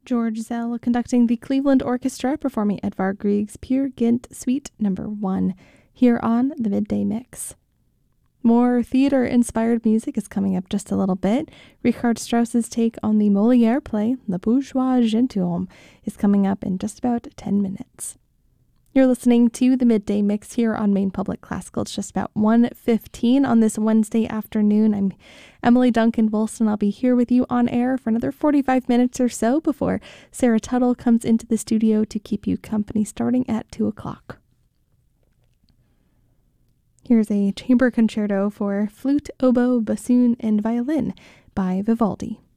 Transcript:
George Zell conducting the Cleveland Orchestra performing Edvard Grieg's Peer Gynt Suite No. 1 here on the Midday Mix. More theater-inspired music is coming up just a little bit. Richard Strauss's take on the Molière play, Le Bourgeois Gentilhomme, is coming up in just about 10 minutes. You're listening to the Midday Mix here on Maine Public Classical. It's just about 1:15 on this Wednesday afternoon. I'm Emily Duncan Wilson. I'll be here with you on air for another 45 minutes or so before Sarah Tuttle comes into the studio to keep you company starting at 2 o'clock. Here's a chamber concerto for flute, oboe, bassoon, and violin by Vivaldi.